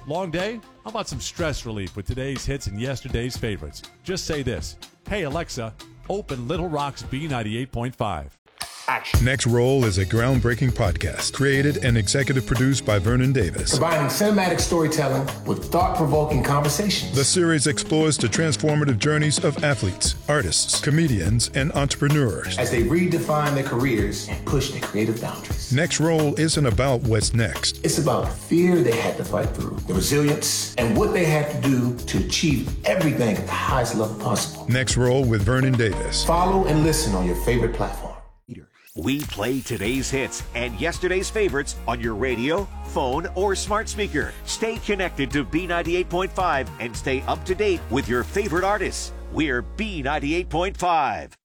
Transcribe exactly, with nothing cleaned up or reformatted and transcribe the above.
Long day? How about some stress relief with today's hits and yesterday's favorites? Just say this. Hey, Alexa, open Little Rock's B ninety-eight point five. Action. Next Roll is a groundbreaking podcast created and executive produced by Vernon Davis. Combining cinematic storytelling with thought-provoking conversations. The series explores the transformative journeys of athletes, artists, comedians, and entrepreneurs as they redefine their careers and push their creative boundaries. Next Roll isn't about what's next. It's about the fear they had to fight through, the resilience, and what they had to do to achieve everything at the highest level possible. Next Roll with Vernon Davis. Follow and listen on your favorite platform. We play today's hits and yesterday's favorites on your radio, phone, or smart speaker. Stay connected to B ninety-eight point five and stay up to date with your favorite artists. We're B ninety-eight point five.